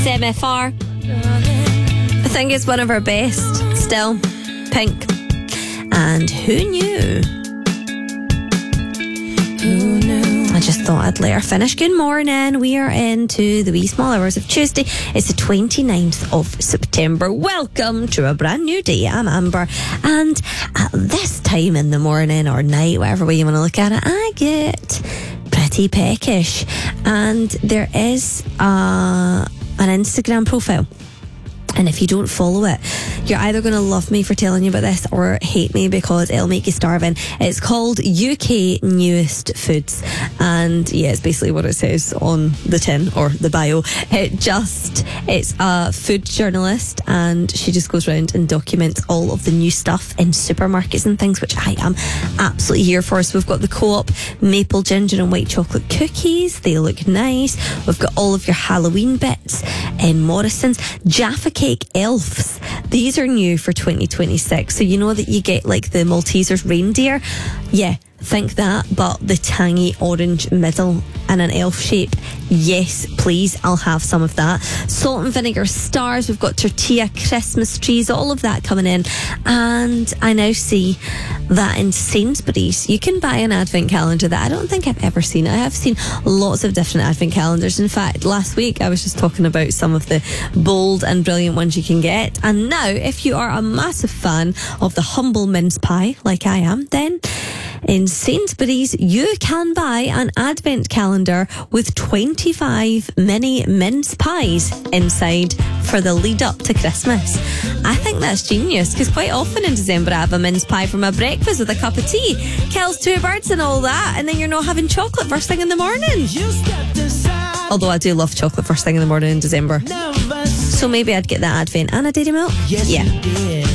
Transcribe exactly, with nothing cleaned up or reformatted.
M F R. I think it's one of our best still. Pink. And who knew? Who knew? I just thought I'd let her finish. Good morning. We are into the wee small hours of Tuesday. It's the twenty-ninth of September. Welcome to a brand new day. I'm Amber. And at this time in the morning or night, whatever way you want to look at it, I get pretty peckish. And there is a, an Instagram profile. And if you don't follow it, you're either going to love me for telling you about this or hate me because it'll make you starving. It's called U K Newest Foods. And yeah, it's basically what it says on the tin or the bio. It just, it's a food journalist and she just goes around and documents all of the new stuff in supermarkets and things, which I am absolutely here for. So we've got the Co-op maple ginger and white chocolate cookies. They look nice. We've got all of your Halloween bits in Morrison's. Jaffa Cake Elves. These are new for twenty twenty-six. So you know that you get like the Maltesers reindeer? Yeah, think that, but the tangy orange middle and an elf shape. Yes, please, I'll have some of that. Salt and vinegar stars. We've got tortilla Christmas trees, all of that coming in. And I now see that in Sainsbury's you can buy an advent calendar that I don't think I've ever seen. I have seen lots of different advent calendars. In fact, last week I was just talking about some of the bold and brilliant ones you can get. And now, if you are a massive fan of the humble mince pie like I am, then in Sainsbury's, you can buy an advent calendar with twenty-five mini mince pies inside for the lead up to Christmas. I think that's genius because quite often in December I have a mince pie for my breakfast with a cup of tea. Kills two birds and all that, and then you're not having chocolate first thing in the morning. Although I do love chocolate first thing in the morning in December. So maybe I'd get that advent and a dairy milk. Yes, yeah. you did.